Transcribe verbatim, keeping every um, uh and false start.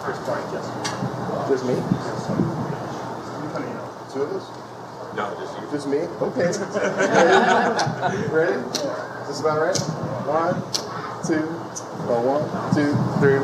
first part, just. Just me? Two of us? No, just you. Just me? Okay. Ready? Ready? This about right? One, two, oh, one, two, three.